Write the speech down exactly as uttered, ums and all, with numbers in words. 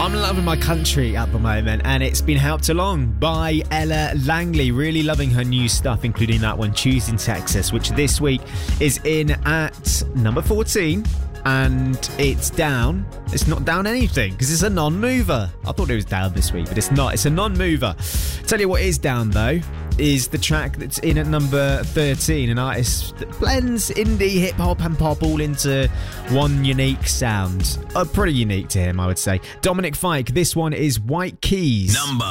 I'm loving my country at the moment, and it's been helped along by Ella Langley. Really loving her new stuff, including that one, Choosing Texas, which this week is in at number fourteen. And it's down. It's not down anything because it's a non-mover. I thought it was down this week, but it's not. It's a non-mover. Tell you what is down though is the track that's in at number thirteen, an artist that blends indie, hip hop, and pop all into one unique sound. Uh, pretty unique to him, I would say. Dominic Fike. This one is White Keys. Number